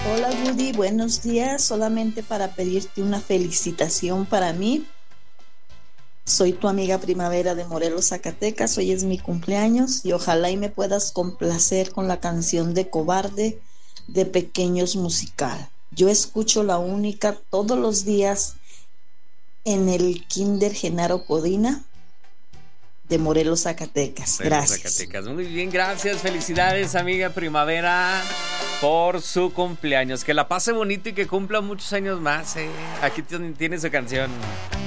Hola Woody, buenos días. Solamente para pedirte una felicitación para mí. Soy tu amiga Primavera de Morelos, Zacatecas. Hoy es mi cumpleaños y ojalá y me puedas complacer con la canción de Cobarde de Pequeños Musical. Yo escucho La Única todos los días en el Kinder Genaro Codina de Morelos, Zacatecas. Morelos, Gracias. Zacatecas. Muy bien, gracias. Felicidades, amiga Primavera, por su cumpleaños. Que la pase bonito y que cumpla muchos años más. Aquí tiene su canción.